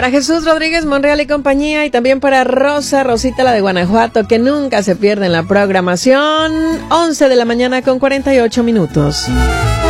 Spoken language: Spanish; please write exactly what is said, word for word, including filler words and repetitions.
Para Jesús Rodríguez Monreal y compañía, y también para Rosa, Rosita la de Guanajuato, que nunca se pierde en la programación. once de la mañana con cuarenta y ocho minutos.